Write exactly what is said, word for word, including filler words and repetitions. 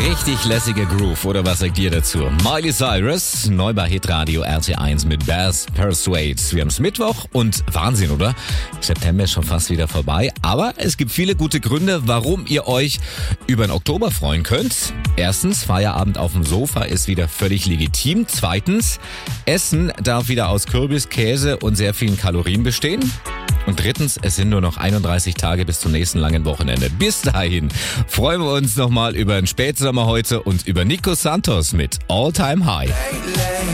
Richtig lässiger Groove, oder was sagt ihr dazu? Miley Cyrus, neu bei Hitradio R T eins mit Bass Persuade. Wir haben es Mittwoch und Wahnsinn, oder? September ist schon fast wieder vorbei, aber es gibt viele gute Gründe, warum ihr euch über den Oktober freuen könnt. Erstens, Feierabend auf dem Sofa ist wieder völlig legitim. Zweitens, Essen darf wieder aus Kürbis, Käse und sehr vielen Kalorien bestehen. Und drittens, es sind nur noch einunddreißig Tage bis zum nächsten langen Wochenende. Bis dahin freuen wir uns nochmal über den Spätsommer heute und über Nico Santos mit All Time High.